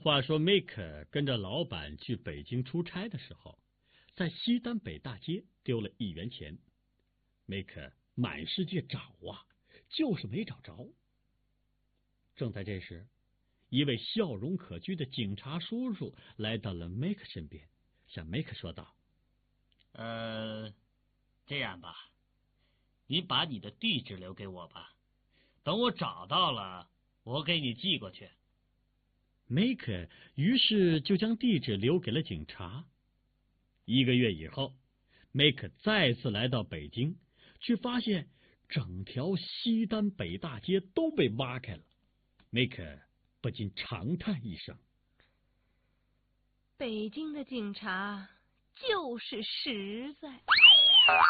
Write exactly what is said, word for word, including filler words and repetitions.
话说梅克跟着老板去北京出差的时候，在西单北大街丢了一元钱。梅克满世界找啊，就是没找着。正在这时，一位笑容可掬的警察叔叔来到了梅克身边，向梅克说道： 呃，这样吧，你把你的地址留给我吧，等我找到了，我给你寄过去。 梅克于是就将地址留给了警察。一个月以后，梅克再次来到北京，却发现整条西单北大街都被挖开了。梅克不禁长叹一声： 北京的警察就是实在。